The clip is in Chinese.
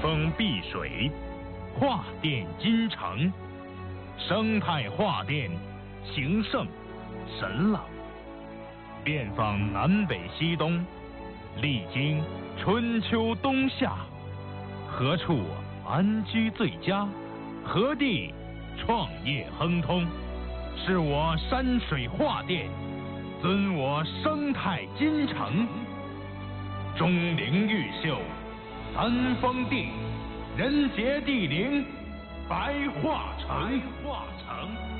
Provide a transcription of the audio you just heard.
风碧水，画电金城，生态画电，情圣神朗，遍访南北西东，历经春秋冬夏，何处安居最佳？何地创业亨通？是我山水画电，尊我生态金城。钟灵毓秀，三峰地，人杰地灵，白化城。